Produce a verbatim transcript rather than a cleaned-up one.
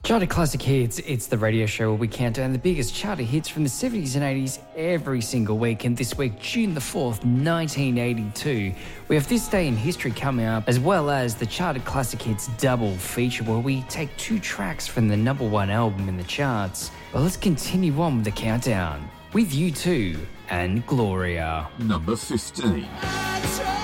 Charted Classic Hits, it's the radio show where we count down the biggest charted hits from the seventies and eighties every single week. And this week, June the fourth, nineteen eighty-two, we have This Day in History coming up, as well as the Charted Classic Hits double feature where we take two tracks from the number one album in the charts. But let's continue on with the countdown with U two and Gloria. Number fifteen.